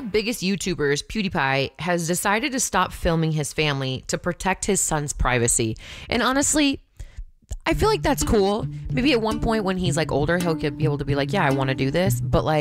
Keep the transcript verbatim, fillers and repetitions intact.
biggest YouTubers, PewDiePie, has decided to stop filming his family to protect his son's privacy. And honestly, I feel like that's cool. Maybe at one point when he's like older, he'll get, be able to be like, yeah, I want to do this. But like,